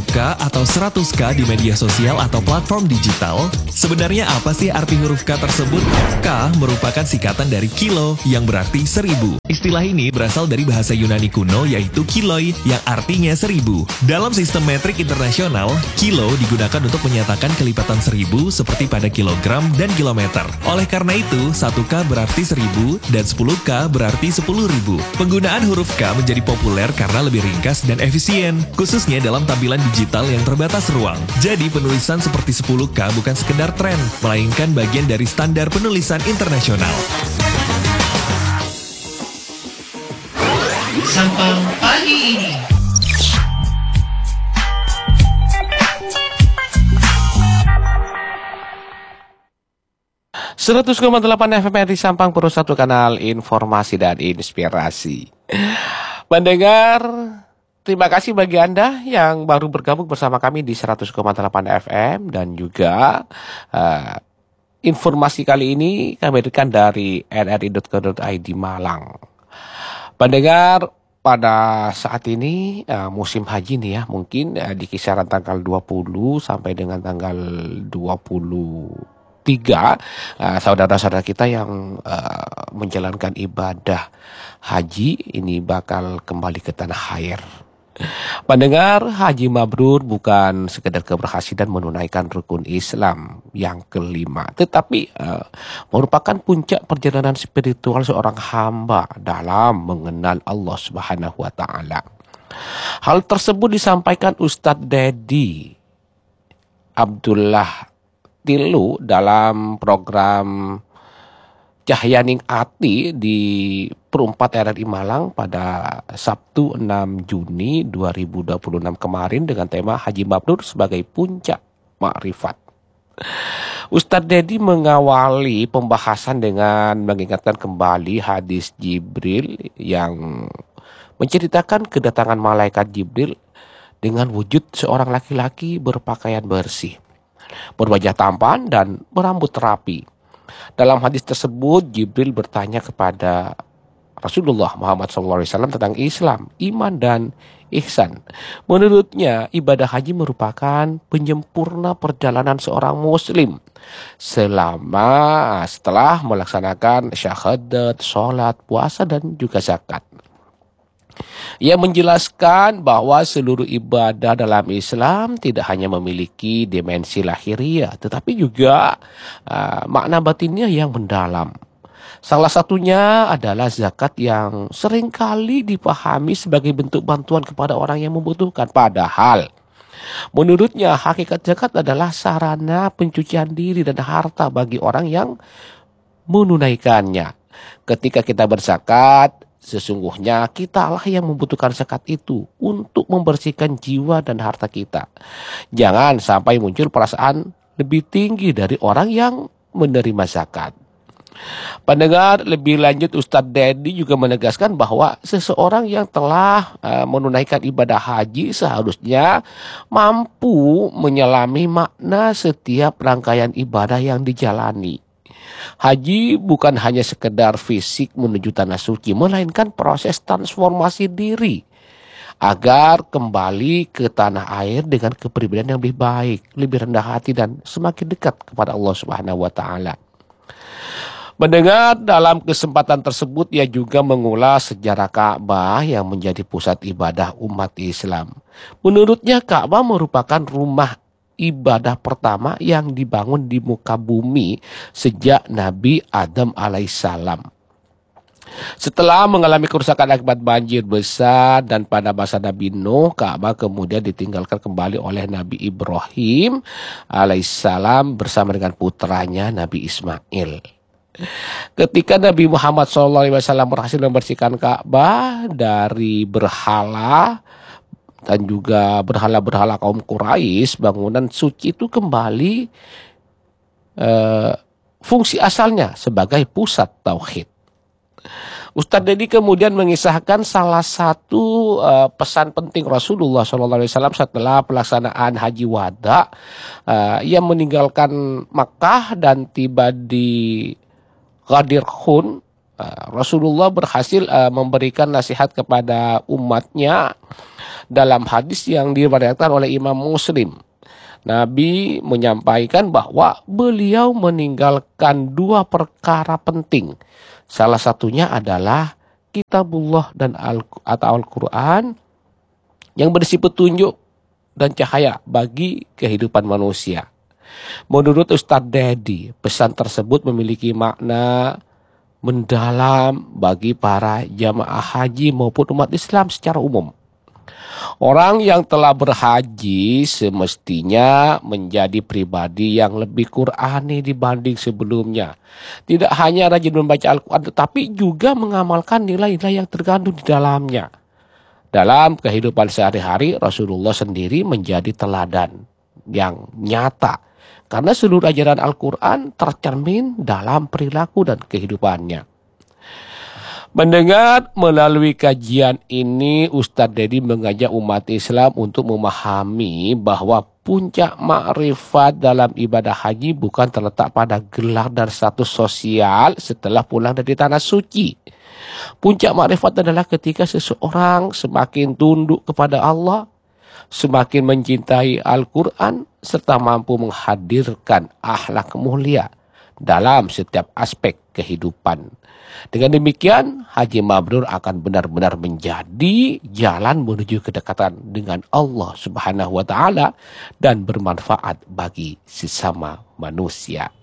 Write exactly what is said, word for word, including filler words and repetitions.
sepuluh K atau seratus K di media sosial atau platform digital? Sebenarnya apa sih arti huruf K tersebut? K merupakan singkatan dari kilo yang berarti seribu. Istilah ini berasal dari bahasa Yunani kuno yaitu kiloi yang artinya seribu. Dalam sistem metrik internasional, kilo digunakan untuk menyatakan kelipatan seribu seperti pada kilogram dan kilometer. Oleh karena itu, satu K berarti seribu dan sepuluh K berarti sepuluh ribu. Penggunaan huruf K menjadi populer karena lebih ringkas dan efisien, khususnya dalam tampilan digital yang terbatas ruang. Jadi penulisan seperti sepuluh K bukan sekedar tren, melainkan bagian dari standar penulisan internasional. Sampang pagi ini. seratus koma delapan F M R di Sampang, Pro satu kanal informasi dan inspirasi. Mendengar, terima kasih bagi Anda yang baru bergabung bersama kami di seratus koma delapan F M dan juga uh, informasi kali ini kami berikan dari r r i dot co dot i d Malang. Pendengar, pada saat ini uh, musim haji nih ya, mungkin uh, di kisaran tanggal dua puluh sampai dengan tanggal dua puluh tiga, uh, saudara-saudara kita yang uh, menjalankan ibadah haji ini bakal kembali ke tanah air. Pendengar, haji mabrur bukan sekedar keberhasilan menunaikan rukun Islam yang kelima, tetapi uh, merupakan puncak perjalanan spiritual seorang hamba dalam mengenal Allah Subhanahu wa taala. Hal tersebut disampaikan Ustadz Dedi Abdullah Tilu dalam program Cahyaning Ati di Perumpat R R I Malang pada Sabtu enam Juni dua ribu dua puluh enam kemarin dengan tema Haji Mabrur sebagai puncak makrifat. Ustadz Dedi mengawali pembahasan dengan mengingatkan kembali hadis Jibril yang menceritakan kedatangan malaikat Jibril dengan wujud seorang laki-laki berpakaian bersih, berwajah tampan dan berambut rapi. Dalam hadis tersebut, Jibril bertanya kepada Rasulullah Muhammad shallallahu alaihi wasallam tentang Islam, iman, dan ihsan. Menurutnya, ibadah haji merupakan penyempurna perjalanan seorang muslim selama setelah melaksanakan syahadat, sholat, puasa, dan juga zakat. Ia menjelaskan bahwa seluruh ibadah dalam Islam tidak hanya memiliki dimensi lahiriah, tetapi juga uh, makna batinnya yang mendalam. Salah satunya adalah zakat yang seringkali dipahami sebagai bentuk bantuan kepada orang yang membutuhkan. Padahal, menurutnya hakikat zakat adalah sarana pencucian diri dan harta bagi orang yang menunaikannya. Ketika kita berzakat, sesungguhnya kitalah yang membutuhkan zakat itu untuk membersihkan jiwa dan harta kita. Jangan sampai muncul perasaan lebih tinggi dari orang yang menerima zakat. Pendengar, lebih lanjut Ustadz Dedi juga menegaskan bahwa seseorang yang telah uh, menunaikan ibadah haji seharusnya mampu menyelami makna setiap rangkaian ibadah yang dijalani. Haji bukan hanya sekedar fisik menuju tanah suci, melainkan proses transformasi diri agar kembali ke tanah air dengan kepribadian yang lebih baik, lebih rendah hati, dan semakin dekat kepada Allah Subhanahu wa taala. Mendengar, dalam kesempatan tersebut ia juga mengulas sejarah Ka'bah yang menjadi pusat ibadah umat Islam. Menurutnya Ka'bah merupakan rumah ibadah pertama yang dibangun di muka bumi sejak Nabi Adam alaihissalam. Setelah mengalami kerusakan akibat banjir besar dan pada masa Nabi Nuh, Ka'bah kemudian ditinggalkan kembali oleh Nabi Ibrahim alaihissalam bersama dengan putranya Nabi Ismail. Ketika Nabi Muhammad shallallahu alaihi wasallam berhasil membersihkan Ka'bah dari berhala dan juga berhala-berhala kaum Quraisy, bangunan suci itu kembali eh, fungsi asalnya sebagai pusat tauhid. Ustadz Dedi kemudian mengisahkan salah satu uh, pesan penting Rasulullah shallallahu alaihi wasallam setelah pelaksanaan haji wada. Uh, ia meninggalkan Makkah dan tiba di Ghadir Khun Uh, Rasulullah berhasil uh, memberikan nasihat kepada umatnya dalam hadis yang diriwayatkan oleh Imam Muslim. Nabi menyampaikan bahwa beliau meninggalkan dua perkara penting. Salah satunya adalah kitabullah dan al atau Al-Quran yang berisi petunjuk dan cahaya bagi kehidupan manusia. Menurut Ustadz Dedi, pesan tersebut memiliki makna mendalam bagi para jamaah haji maupun umat Islam secara umum. Orang yang telah berhaji semestinya menjadi pribadi yang lebih Qur'ani dibanding sebelumnya. Tidak hanya rajin membaca Al-Quran, tetapi juga mengamalkan nilai-nilai yang terkandung di dalamnya. Dalam kehidupan sehari-hari, Rasulullah sendiri menjadi teladan yang nyata. Karena seluruh ajaran Al-Quran tercermin dalam perilaku dan kehidupannya. Mendengar melalui kajian ini, Ustadz Dedi mengajak umat Islam untuk memahami bahwa puncak makrifat dalam ibadah haji bukan terletak pada gelar dan status sosial setelah pulang dari tanah suci. Puncak makrifat adalah ketika seseorang semakin tunduk kepada Allah, semakin mencintai Al-Quran, serta mampu menghadirkan akhlak mulia dalam setiap aspek kehidupan. Dengan demikian, haji mabrur akan benar-benar menjadi jalan menuju kedekatan dengan Allah Subhanahu wa Ta'ala dan bermanfaat bagi sesama manusia.